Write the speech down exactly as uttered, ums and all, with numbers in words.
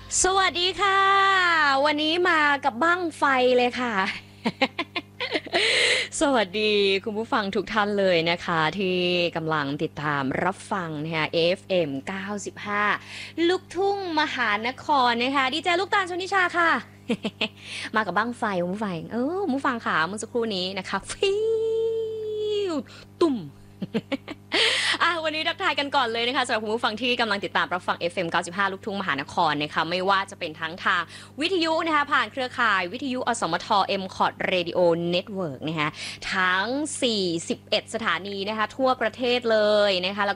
สวัสดีค่ะ วันนี้มากับบั้งไฟเลยค่ะ สวัสดีคุณผู้ฟังทุกท่านเลยนะคะที่กำลังติดตามรับฟังนะคะ เอ เอฟ เอ็ม เก้าสิบห้า ลูกทุ่งมหานครนะคะดีเจลูกตาลชนิชาค่ะ มากับบั้งไฟคุณผู้ฟังเออคุณผู้ฟังค่ะเมื่อสักครู่นี้นะคะฟิวตุ่ม อ่ะวันนี้ทักทายกันก่อนเลยนะคะสำหรับคุณผู้ฟังที่กำลังติดตามรับฟัง เอฟ เอ็ม เก้าสิบห้า ลูกทุ่งมหานครนะคะไม่ว่าจะเป็นทั้งทางวิทยุนะคะผ่านเครือข่ายวิทยุอสมท เอ็ม คอท Radio Network นะคะทั้ง สี่สิบเอ็ด สถานีนะคะทั่วประเทศเลยนะคะแล้ว